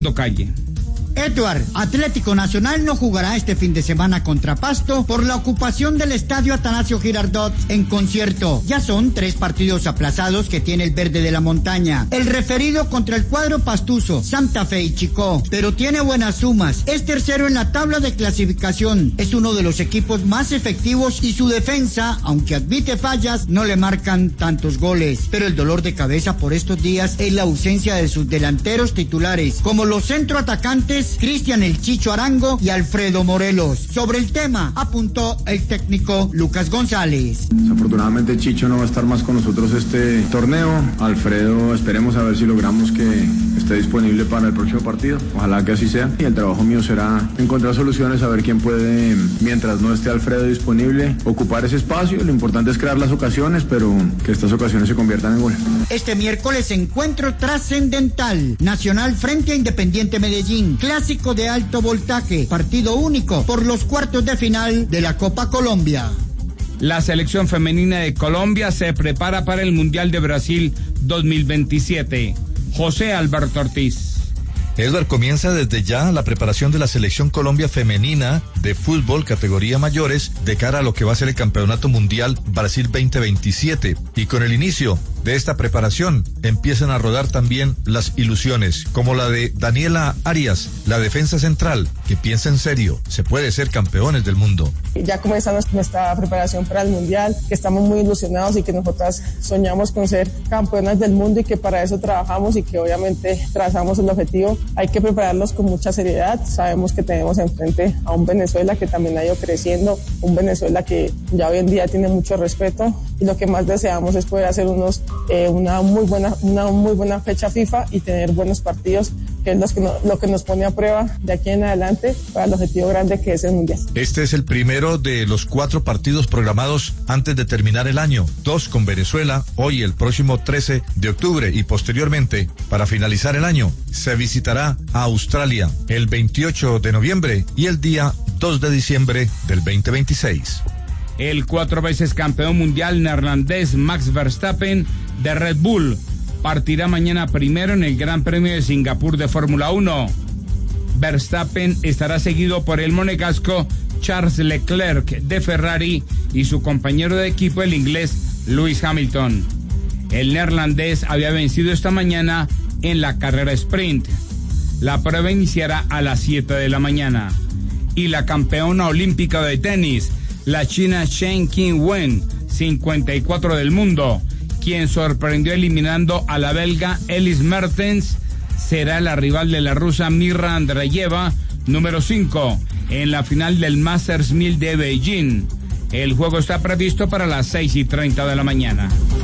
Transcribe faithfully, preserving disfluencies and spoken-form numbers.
Calle. Edward, Atlético Nacional no jugará este fin de semana contra Pasto por la ocupación del estadio Atanasio Girardot en concierto. Ya son tres partidos aplazados que tiene el verde de la montaña. El referido contra el cuadro pastuso, Santa Fe y Chicó, pero tiene buenas sumas. Es tercero en la tabla de clasificación. Es uno de los equipos más efectivos y su defensa, aunque admite fallas, no le marcan tantos goles. Pero el dolor de cabeza por estos días es la ausencia de sus delanteros titulares, como los centroatacantes Cristian El Chicho Arango y Alfredo Morelos. Sobre el tema apuntó el técnico Lucas González. Desafortunadamente Chicho no va a estar más con nosotros este torneo. Alfredo, esperemos a ver si logramos que esté disponible para el próximo partido. Ojalá que así sea. Y el trabajo mío será encontrar soluciones, a ver quién puede, mientras no esté Alfredo disponible, ocupar ese espacio. Lo importante es crear las ocasiones, pero que estas ocasiones se conviertan en gol. Este miércoles encuentro trascendental. Nacional frente a Independiente Medellín. Clásico de alto voltaje, partido único por los cuartos de final de la Copa Colombia. La selección femenina de Colombia se prepara para el Mundial de Brasil dos mil veintisiete. José Alberto Ortiz. Edward, comienza desde ya la preparación de la selección Colombia femenina de fútbol categoría mayores de cara a lo que va a ser el Campeonato Mundial Brasil veinte veintisiete. Y con el inicio de esta preparación empiezan a rodar también las ilusiones, como la de Daniela Arias, la defensa central, que piensa en serio, se puede ser campeones del mundo. Ya comenzando nuestra preparación para el Mundial, que estamos muy ilusionados y que nosotras soñamos con ser campeonas del mundo y que para eso trabajamos y que obviamente trazamos el objetivo. Hay que prepararlos con mucha seriedad. Sabemos que tenemos enfrente a un Venezuela que también ha ido creciendo, un Venezuela que ya hoy en día tiene mucho respeto, y lo que más deseamos es poder hacer unos, eh, una muy buena, una muy buena fecha FIFA y tener buenos partidos, que es lo que, no, lo que nos pone a prueba de aquí en adelante para el objetivo grande que es el Mundial. Este es el primero de los cuatro partidos programados antes de terminar el año, dos con Venezuela, hoy el próximo trece de octubre, y posteriormente, para finalizar el año, se visitará a Australia el veintiocho de noviembre y el día dos de diciembre del veinte veintiséis. El cuatro veces campeón mundial neerlandés Max Verstappen de Red Bull partirá mañana primero en el Gran Premio de Singapur de Fórmula uno. Verstappen estará seguido por el monegasco Charles Leclerc de Ferrari y su compañero de equipo, el inglés Lewis Hamilton. El neerlandés había vencido esta mañana en la carrera sprint. La prueba iniciará a las siete de la mañana. Y la campeona olímpica de tenis, la china Chen Qinwen, cincuenta y cuatro del mundo, quien sorprendió eliminando a la belga Elise Mertens, será la rival de la rusa Mirra Andreeva, número cinco, en la final del Masters mil de Beijing. El juego está previsto para las seis y treinta de la mañana.